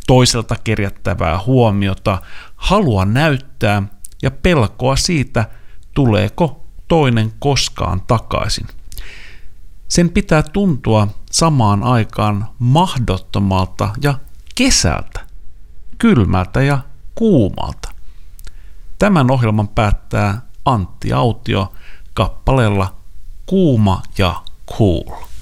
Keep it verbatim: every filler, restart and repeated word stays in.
toiselta kerjättävää huomiota, halua näyttää ja pelkoa siitä, tuleeko toinen koskaan takaisin. Sen pitää tuntua samaan aikaan mahdottomalta ja kesältä, kylmältä ja kuumalta. Tämän ohjelman päättää Antti Autio kappaleella Kuuma ja Cool.